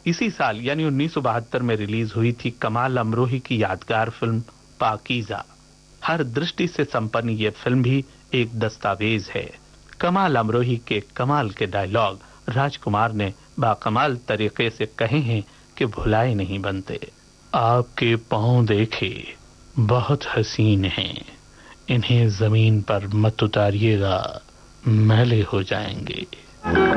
इसी साल यानी 1972 में रिलीज हुई थी कमाल अमरोही की यादगार फिल्म पाकीज़ा। हर दृष्टि से संपन्न ये फिल्म भी एक दस्तावेज है। कमाल अमरोही के कमाल के डायलॉग राजकुमार ने बाकमाल तरीके से कहे हैं कि भुलाए नहीं बनते। आपके पांव देखे बहुत हसीन हैं, इन्हें जमीन पर मत उतारिएगा, मैले हो जाएंगे।